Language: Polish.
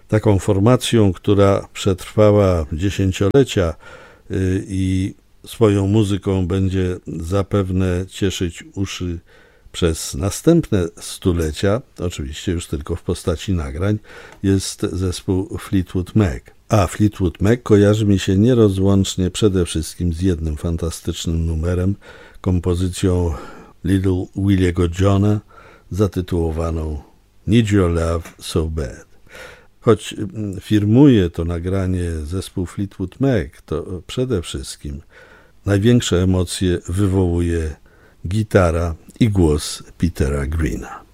taką formacją, która przetrwała dziesięciolecia i swoją muzyką będzie zapewne cieszyć uszy przez następne stulecia, oczywiście już tylko w postaci nagrań, jest zespół Fleetwood Mac. A Fleetwood Mac kojarzy mi się nierozłącznie przede wszystkim z jednym fantastycznym numerem, kompozycją Little Williego Johna, zatytułowaną Need Your Love So Bad. Choć firmuje to nagranie zespół Fleetwood Mac, to przede wszystkim największe emocje wywołuje gitara i głos Petera Greena.